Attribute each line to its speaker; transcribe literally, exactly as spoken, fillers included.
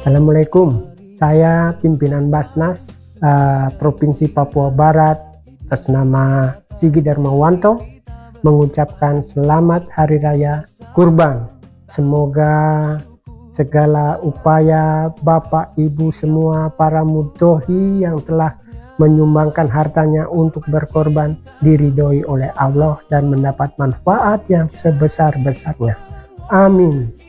Speaker 1: Assalamualaikum, saya pimpinan Basnas uh, Provinsi Papua Barat atas nama Sigi Darmawanto mengucapkan selamat Hari Raya Kurban. Semoga segala upaya Bapak Ibu semua para mudhohi yang telah menyumbangkan hartanya untuk berkorban diridhoi oleh Allah dan mendapat manfaat yang sebesar-besarnya. Amin.